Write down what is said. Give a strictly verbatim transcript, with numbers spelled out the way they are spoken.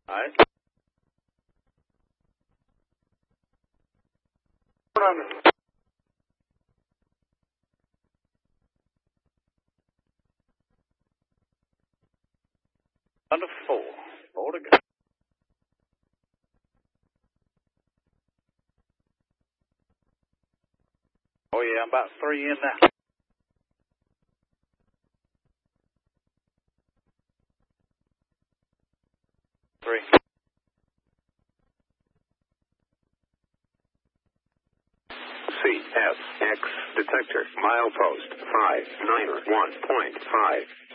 All right. Under four. Four to go. Oh, yeah, I'm about three in now. Three. C S X detector milepost five niner one point five.